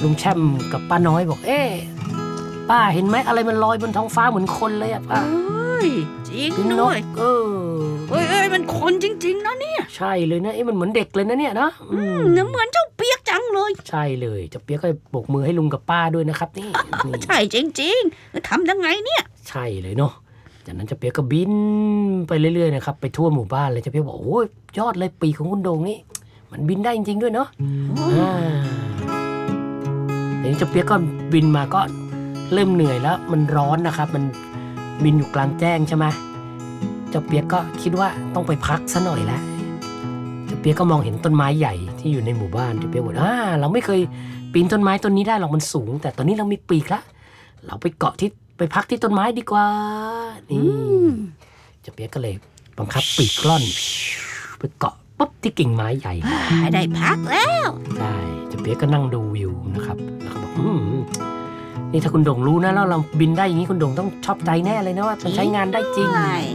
ลุงแช่มกับป้าน้อยบอกป้าเห็นไหมอะไรมันลอยบนท้องฟ้าเหมือนคนเลยอะป้าจริงเป็นนด้กวยเอ้ยมันคนจริงๆนะเนี่ยใช่เลยนะมันเหมือนเด็กเลยนะเนี่ยนะเหมือนเจ้าเปียกจังเลยใช่เลยเจ้าเปียกก็โบกมือให้ลุงกับป้าด้วยนะครับนี่ใช่จริงๆทำยังไงเนี่ยใช่เลยเนาะจากนั้นเจ้าเปียกก็บินไปเรื่อยๆนะครับไปทั่วหมู่บ้านเลยเจ้าเปียกบอกโอ้ยยอดเลยปีกของคุณโด่งนี่มันบินได้จริงๆด้วยเนาะทีนี้เจ้าเปียกก็บินมาก็เริ่มเหนื่อยแล้วมันร้อนนะครับมันบินอยู่กลางแจ้งใช่ไหมเจ้าเปียกก็คิดว่าต้องไปพักซะหน่อยแล้วเจ้าเปียกก็มองเห็นต้นไม้ใหญ่ที่อยู่ในหมู่บ้านเจ้าเปียกบอกเราไม่เคยปีนต้นไม้ต้นนี้ได้หรอกมันสูงแต่ตอนนี้เรามีปีกละเราไปเกาะที่ไปพักที่ต้นไม้ดีกว่านี่เจ้าเปียกก็เลยบังคับปีกล่อนไปเกาะปุ๊บที่กิ่งไม้ใหญ่ได้พักแล้วใช่เจ้าเปียกก็นั่งดูวิวนะครับแล้วก็บอกนี่ถ้าคุณโด่งรู้นะแล้วเราบินได้อย่างนี้คุณโด่งต้องชอบใจแน่เลยนะว่ามันใช้งานได้จริง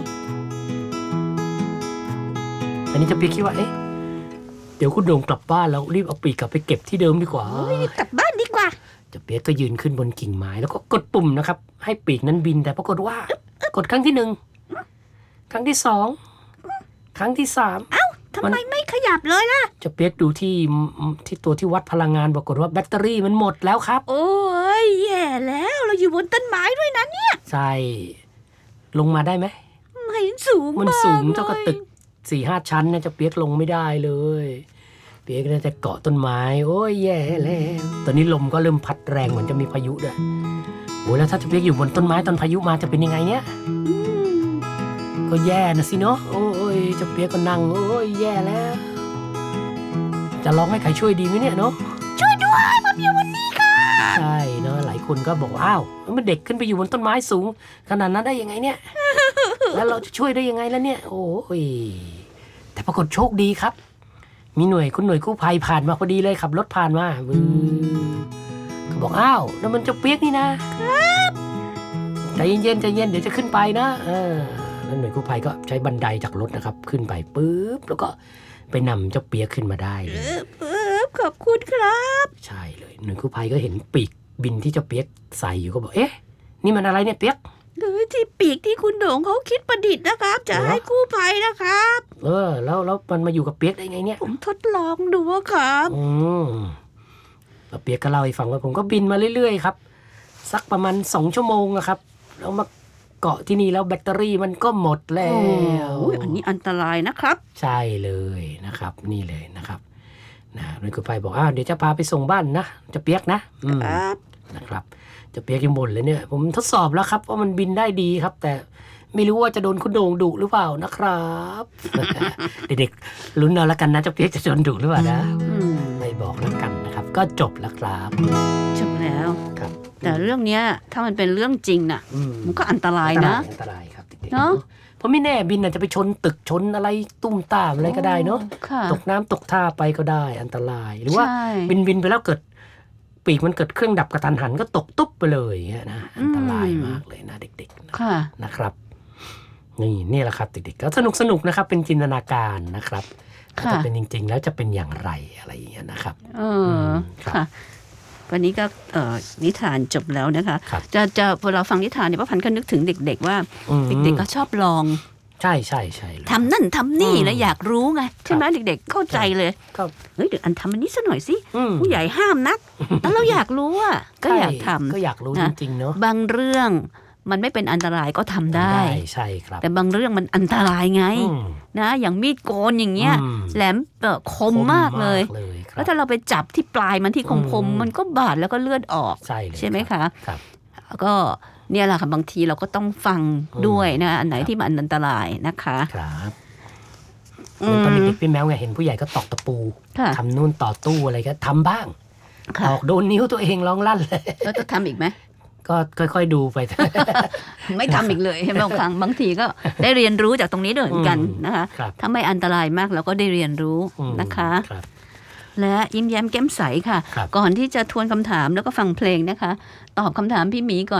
อันนี้เจ้าเปียกคิดว่าเดี๋ยวคุณโด่งกลับบ้านแล้วรีบเอาปีกกลับไปเก็บที่เดิมดีกว่ารีบกลับบ้านดีกว่าเจ้าเปียกก็ยืนขึ้นบนกิ่งไม้แล้วก็กดปุ่มนะครับให้ปีกนั้นบินแต่ปรากฏว่ากดครั้งที่1ครั้งที่2ครั้งที่3 ทำไมไม่ขยับเลยล่ะเจ้าเปียกดูที่ตัวที่วัดพลังงานปรากฏว่าแบตเตอรี่มันหมดแล้วครับโอ้ยแย่แล้วเราอยู่บนต้นไม้ด้วยนะเนี่ยใช่ลงมาได้ไหมไม่สูงมันสูงเท่ากับตึก 4-5 ชั้นนะเจ้าเปียกลงไม่ได้เลยเปียกน่าจะเกาะต้นไม้โอ้ยแย่แล้วตอนนี้ลมก็เริ่มพัดแรงเหมือนจะมีพายุด้วยโอ้แล้วถ้าเจ้าเปียกอยู่บนต้นไม้ตอนพายุมาจะเป็นยังไงเนี่ยก็แย่นะสิเนาะโอ้ยเจ้าเปียกก็นั่งโอ้ยแย่แล้วจะร้องให้ใครช่วยดีไหมเนี่ยเนาะช่วยด้วยผมอยู่บนนี้ค่ะใช่เนาะหลายคนก็บอกอ้าวมันเด็กขึ้นไปอยู่บนต้นไม้สูงขนาดนั้นได้ยังไงเนี่ย แล้วเราจะช่วยได้ยังไงแล้วเนี่ยโอ้ยแต่ปรากฏโชคดีครับมีหน่วยกู้ภัยผ่านมาพอดีเลยขับรถผ่านมาเขาบอกอ้าวแล้วมันเจ้าเปียกนี่นะครับใจเย็นเดี๋ยวจะขึ้นไปนะแล้วหน่วยกู้ภัยก็ใช้บันไดจากรถนะครับขึ้นไปปุ๊บแล้วก็ไปนำเจ้าเปียกขึ้นมาได้เลยขอบคุณครับใช่เลยหน่วยกู้ภัยก็เห็นปีกบินที่เจ้าเปียกใส่อยู่ก็บอกนี่มันอะไรเนี่ยเปียกที่ปีกที่คุณโด่งเขาคิดประดิษฐ์นะครับจะให้กู้ภัยนะครับแล้วมันมาอยู่กับเปียกได้ไงเนี่ยผมทดลองดูครับแล้วเปียกก็เล่าให้ฟังว่าผมก็บินมาเรื่อยๆครับสักประมาณ2 ชั่วโมงนะครับแล้วมาเกาะที่นี่แล้วแบตเตอรี่มันก็หมดแล้วอันนี้อันตรายนะครับใช่เลยนะครับนี่เลยนะครับหน่วยกู้ภัยบอกเดี๋ยวจะพาไปส่งบ้านนะจะเปียกนะครับนะครับจะเปียกยังบ่นเลยเนี่ยผมทดสอบแล้วครับว่ามันบินได้ดีครับแต่ไม่รู้ว่าจะโดนคุณโด่งดุหรือเปล่านะครับ เด็กๆลุ้นเอาละกันนะจะเปียกจะโดนดุหรือเปล่านะไม่บอกแล้วกันนะครับก็จบแล้วครับจบแล้วครับแต่เรื่องนี้ถ้ามันเป็นเรื่องจริงน่ะมันก็อันตรายนะอันตรายครับเนาะเพราะไม่แน่บินอาจจะไปชนตึกชนอะไรตุ้มตามอะไรก็ได้เนาะตกน้ำตกท่าไปก็ได้อันตรายหรือว่าบินไปแล้วเกิดปีกมันเกิดเครื่องดับกระทันหันก็ตกตุ๊บไปเลยนะอันตรายมากเลยนะเด็กๆนะครับนี่แหละครับเด็กๆก็สนุกนะครับเป็นจินตนาการนะครับถ้าจะเป็นจริงๆแล้วจะเป็นอย่างไรอะไรอย่างเงี้ยนะครับค่ะวันนี้ก็นิทานจบแล้วนะคะจะพอเราฟังนิทานเนี่ยป้าพันธุ์ก็นึกถึงเด็กๆว่าเด็กๆก็ชอบลองใช่ทำนั่นทำนี่แล้วอยากรู้ไงใช่ไหมเด็กๆเข้าใจเลยเฮ้ยเดี๋ยวอันทำอันนี้ซะหน่อยสิผู้ใหญ่ห้ามนักแล้วเราอยากรู้ก็อยากทำก็อยากรู้จริงๆเนาะบางเรื่องมันไม่เป็นอันตรายก็ทำได้ใช่ครับแต่บางเรื่องมันอันตรายไงนะอย่างมีดโกนอย่างเงี้ยแหลมคมมากเลยแล้วถ้าเราไปจับที่ปลายมันที่คมมันก็บาดแล้วก็เลือดออกใช่ไหมคะก็เนี่ยแหละค่ะบางทีเราก็ต้องฟังด้วยนะอันไหนที่มันอันตรายนะคะครับตอนเด็กๆพี่แมวไงเห็นผู้ใหญ่ก็ตอกตะปูทำนู่นต่อตู้อะไรก็ทำบ้างตอกโดนนิ้วตัวเองร้องลั่นเลยแล้วจะทำอีกไหมก็ค่อยๆดูไปไม่ทำอีกเลยบางทีก็ได้เรียนรู้จากตรงนี้ด้วยเหมือนกันนะคะถ้าไม่อันตรายมากเราก็ได้เรียนรู้นะคะและยิ้มแย้มแก้มใสค่ะก่อนที่จะทวนคำถามแล้วก็ฟังเพลงนะคะตอบคำถามพี่หมีก่อน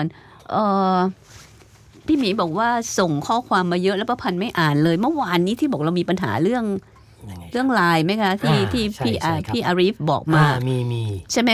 พี่หมีบอกว่าส่งข้อความมาเยอะแล้วป้าพันธุ์ไม่อ่านเลยเมื่อวานนี้ที่บอกเรามีปัญหาเรื่องไลน์ไหมคะที่พี่อารีฟบอกมามีใช่ไหม